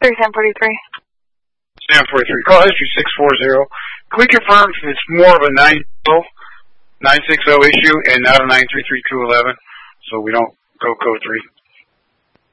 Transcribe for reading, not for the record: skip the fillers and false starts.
Sam 43. Sam 43. Call history 640. Can we confirm if it's more of a 960 issue and not a 933-211, so we don't go code 3?